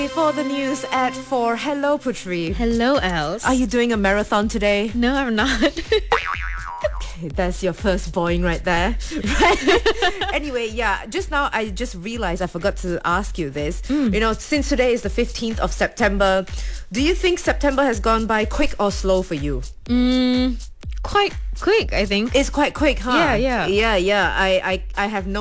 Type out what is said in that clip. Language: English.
For the news at 4. Hello, Putri. Hello, Els. Are you doing a marathon today? No, I'm not. Okay, that's your first boing right there. Right? Anyway, yeah, just now I just realized I forgot to ask you this. You know, since today is the 15th of September, do you think September has gone by quick or slow for you? Quite quick, I think. It's quite quick, huh? Yeah. Yeah. I have no